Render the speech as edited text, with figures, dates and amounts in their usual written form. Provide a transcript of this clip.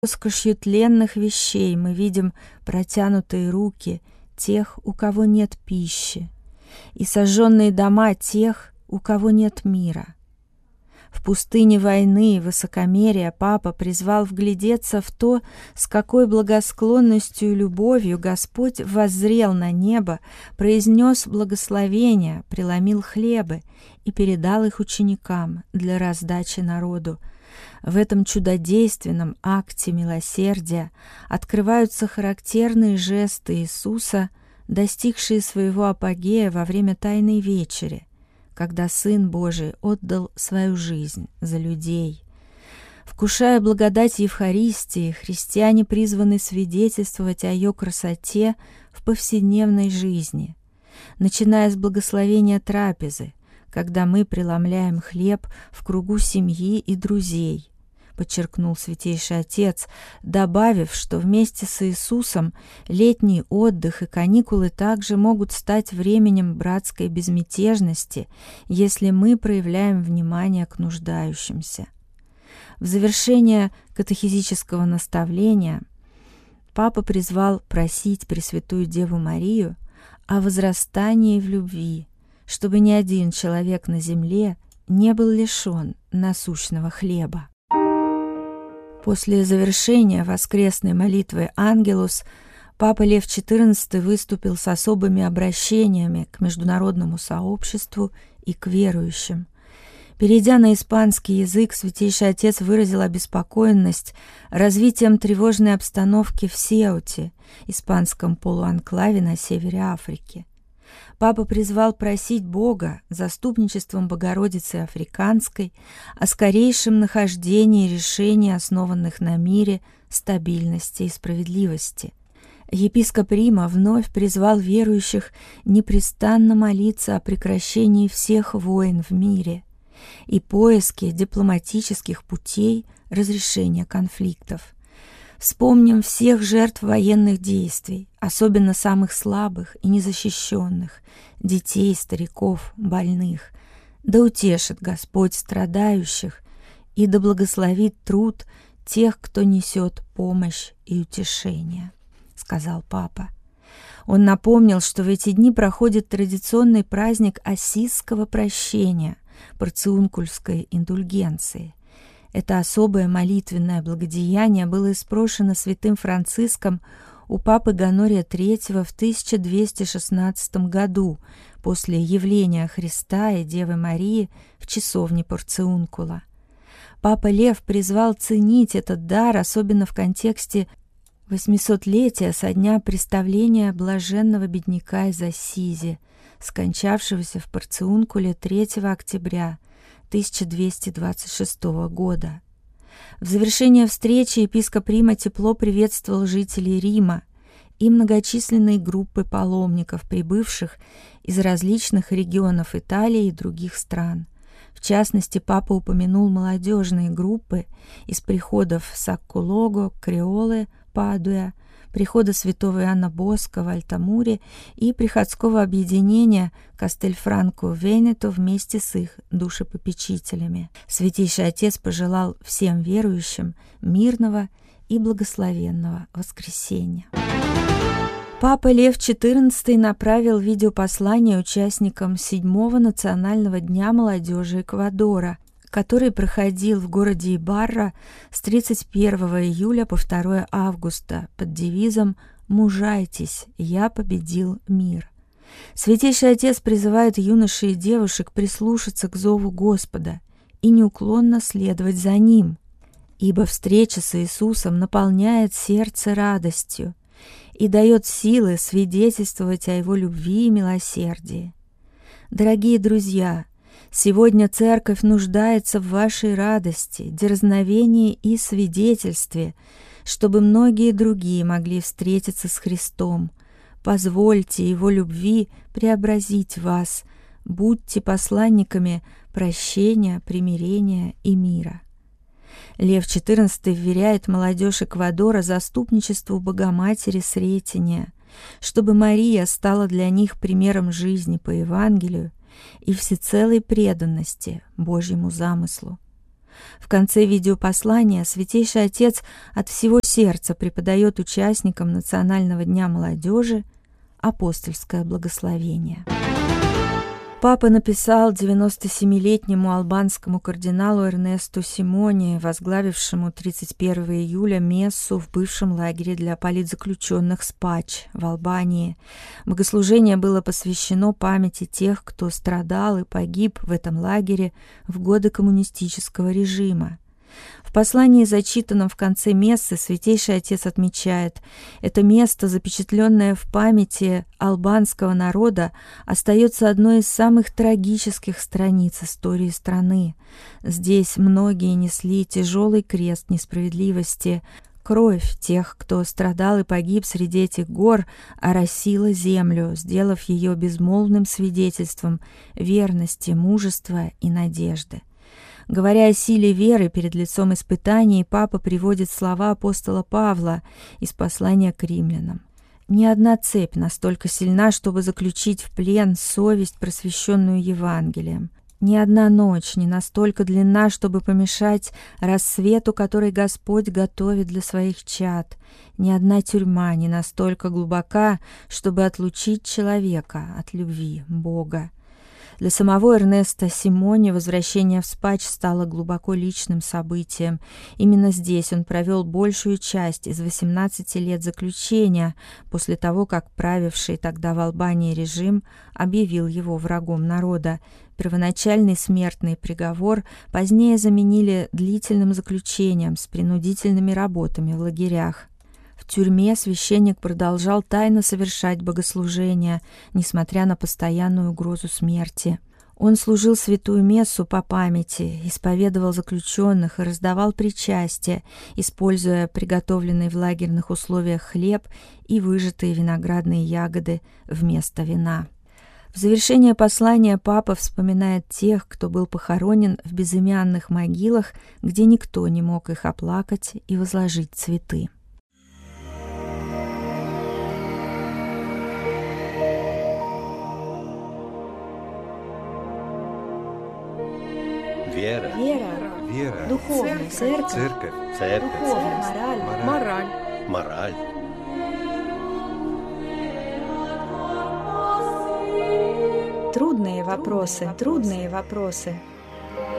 роскошью тленных вещей мы видим протянутые руки тех, у кого нет пищи, и сожженные дома тех, у кого нет мира. В пустыне войны и высокомерия папа призвал вглядеться в то, с какой благосклонностью и любовью Господь воззрел на небо, произнес благословения, преломил хлебы и передал их ученикам для раздачи народу. В этом чудодейственном акте милосердия открываются характерные жесты Иисуса, достигшие своего апогея во время Тайной вечери, когда Сын Божий отдал свою жизнь за людей. Вкушая благодать Евхаристии, христиане призваны свидетельствовать о ее красоте в повседневной жизни, начиная с благословения трапезы, когда мы преломляем хлеб в кругу семьи и друзей, подчеркнул Святейший Отец, добавив, что вместе с Иисусом летний отдых и каникулы также могут стать временем братской безмятежности, если мы проявляем внимание к нуждающимся. В завершение катехизического наставления Папа призвал просить Пресвятую Деву Марию о возрастании в любви, чтобы ни один человек на земле не был лишен насущного хлеба. После завершения воскресной молитвы «Ангелус» Папа Лев XIV выступил с особыми обращениями к международному сообществу и к верующим. Перейдя на испанский язык, Святейший Отец выразил обеспокоенность развитием тревожной обстановки в Сеуте, испанском полуанклаве на севере Африки. Папа призвал просить Бога заступничеством Богородицы Африканской о скорейшем нахождении решений, основанных на мире, стабильности и справедливости. Епископ Рима вновь призвал верующих непрестанно молиться о прекращении всех войн в мире и поиске дипломатических путей разрешения конфликтов. Вспомним всех жертв военных действий, особенно самых слабых и незащищенных, детей, стариков, больных. Да утешит Господь страдающих и да благословит труд тех, кто несет помощь и утешение, сказал Папа. Он напомнил, что в эти дни проходит традиционный праздник Ассизского прощения, порциункульской индульгенции. Это особое молитвенное благодеяние было испрошено святым Франциском у папы Гонория III в 1216 году после явления Христа и Девы Марии в часовне Порциункула. Папа Лев призвал ценить этот дар, особенно в контексте 800-летия со дня представления блаженного бедняка из Ассизи, скончавшегося в Порциункуле 3 октября 1226 года. В завершение встречи епископ Рима тепло приветствовал жителей Рима и многочисленные группы паломников, прибывших из различных регионов Италии и других стран. В частности, папа упомянул молодежные группы из приходов Саккулого, Креолы, Падуя, прихода святого Иоанна Боско в Альтамуре и приходского объединения Кастельфранко-Венето вместе с их душепопечителями. Святейший Отец пожелал всем верующим мирного и благословенного воскресения. Папа Лев XIV направил видеопослание участникам 7-го национального дня молодежи Эквадора, который проходил в городе Ибарра с 31 июля по 2 августа под девизом «Мужайтесь, я победил мир». Святейший Отец призывает юношей и девушек прислушаться к зову Господа и неуклонно следовать за Ним, ибо встреча с Иисусом наполняет сердце радостью и дает силы свидетельствовать о Его любви и милосердии. Дорогие друзья, сегодня Церковь нуждается в вашей радости, дерзновении и свидетельстве, чтобы многие другие могли встретиться с Христом. Позвольте Его любви преобразить вас, будьте посланниками прощения, примирения и мира. Лев XIV вверяет молодежь Эквадора заступничеству Богоматери Сретения, чтобы Мария стала для них примером жизни по Евангелию и всецелой преданности Божьему замыслу. В конце видеопослания Святейший Отец от всего сердца преподает участникам Национального дня молодежи апостольское благословение. Папа написал 97-летнему албанскому кардиналу Эрнесту Симони, возглавившему 31 июля мессу в бывшем лагере для политзаключенных Спач в Албании. Богослужение было посвящено памяти тех, кто страдал и погиб в этом лагере в годы коммунистического режима. В послании, зачитанном в конце мессы, Святейший Отец отмечает: это место, запечатленное в памяти албанского народа, остается одной из самых трагических страниц истории страны. Здесь многие несли тяжелый крест несправедливости. Кровь тех, кто страдал и погиб среди этих гор, оросила землю, сделав ее безмолвным свидетельством верности, мужества и надежды. Говоря о силе веры перед лицом испытаний, папа приводит слова апостола Павла из послания к римлянам. «Ни одна цепь настолько сильна, чтобы заключить в плен совесть, просвещенную Евангелием. Ни одна ночь не настолько длинна, чтобы помешать рассвету, который Господь готовит для своих чад. Ни одна тюрьма не настолько глубока, чтобы отлучить человека от любви Бога». Для самого Эрнеста Симони возвращение в Спач стало глубоко личным событием. Именно здесь он провел большую часть из 18 лет заключения, после того, как правивший тогда в Албании режим объявил его врагом народа. Первоначальный смертный приговор позднее заменили длительным заключением с принудительными работами в лагерях. В тюрьме священник продолжал тайно совершать богослужения, несмотря на постоянную угрозу смерти. Он служил святую мессу по памяти, исповедовал заключенных и раздавал причастие, используя приготовленный в лагерных условиях хлеб и выжатые виноградные ягоды вместо вина. В завершение послания папа вспоминает тех, кто был похоронен в безымянных могилах, где никто не мог их оплакать и возложить цветы. Вера. Духовная церковь. Духовная Мораль. Трудные вопросы.